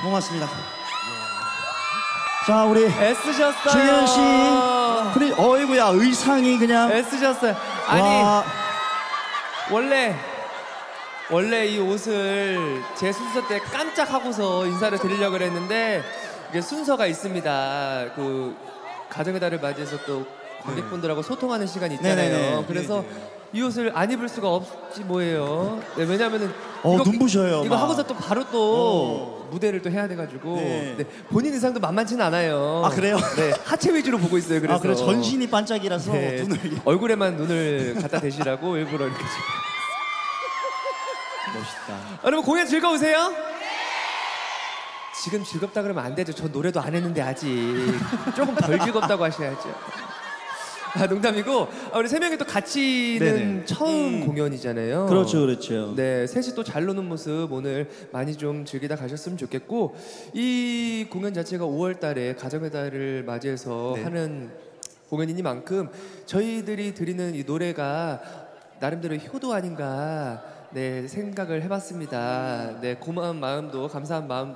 고맙습니다. 자, 우리 애쓰셨어요. 중현 씨, 그래, 어이구야, 의상이 그냥. 애쓰셨어요. 아니, 와. 원래 이 옷을 제 순서 때 깜짝 하고서 인사를 드리려고 그랬는데 이게 순서가 있습니다. 그 가정의 달을 맞이해서 또 관객분들하고 소통하는 시간이 있잖아요. 네네네. 그래서 이 옷을 안 입을 수가 없지 뭐예요. 네, 왜냐면은 눈부셔요. 이거 막. 하고서 또 바로 또 무대를 또 해야 돼가지고 네. 네, 본인 의상도 만만치는 않아요. 아, 그래요? 네, 하체 위주로 보고 있어요. 그래서 그래, 전신이 반짝이라서 네, 눈을. 얼굴에만 눈을 갖다 대시라고 일부러 이렇게. 멋있다. 여러분 공연 즐거우세요? 지금 즐겁다 그러면 안 되죠. 저 노래도 안 했는데 아직 조금 덜 즐겁다고 하셔야죠. 아, 농담이고 우리 세 명이 또 같이는 네네. 처음 공연이잖아요. 그렇죠, 그렇죠. 네, 셋이 또 잘 노는 모습 오늘 많이 좀 즐기다 가셨으면 좋겠고 이 공연 자체가 5월달에 가정의 달을 맞이해서 네. 하는 공연이니만큼 저희들이 드리는 이 노래가 나름대로 효도 아닌가 네 생각을 해봤습니다. 네 고마운 마음도 감사한 마음도.